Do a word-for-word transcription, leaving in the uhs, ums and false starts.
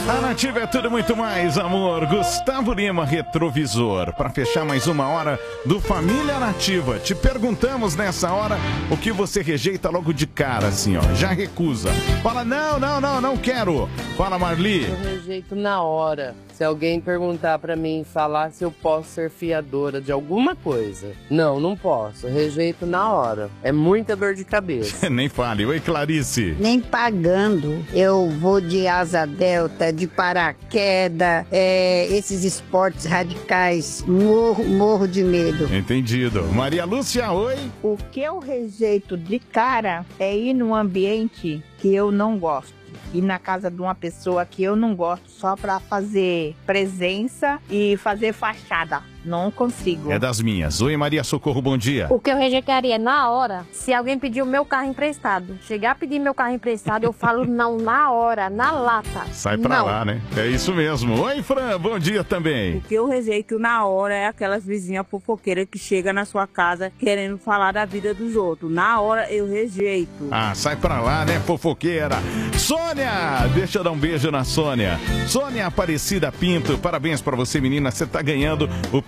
A Nativa é tudo muito mais, amor. Gustavo Lima, Retrovisor. Para fechar mais uma hora do Família Nativa. Te perguntamos nessa hora o que você rejeita logo de cara, assim, ó. Já recusa. Fala, não, não, não, não quero. Fala, Marli. Eu rejeito na hora. Se alguém perguntar pra mim, falar se eu posso ser fiadora de alguma coisa. Não, não posso. Eu rejeito na hora. É muita dor de cabeça. Nem fale. Oi, Clarice. Nem pagando. Eu vou de asa delta, de paraquedas, é, esses esportes radicais. Morro, morro de medo. Entendido. Maria Lúcia, oi. O que eu rejeito de cara é ir num ambiente que eu não gosto. Ir na casa de uma pessoa que eu não gosto só pra fazer presença e fazer fachada. Não consigo. É das minhas. Oi, Maria Socorro, bom dia. O que eu rejeitaria na hora, se alguém pedir o meu carro emprestado. Chegar a pedir meu carro emprestado, eu falo não na hora, na lata. Sai pra não. lá, né? É isso mesmo. Oi, Fran, bom dia também. O que eu rejeito na hora é aquelas vizinhas fofoqueiras que chegam na sua casa querendo falar da vida dos outros. Na hora eu rejeito. Ah, sai pra lá, né, fofoqueira. Sônia, deixa eu dar um beijo na Sônia. Sônia Aparecida Pinto, parabéns pra você, menina. Você tá ganhando o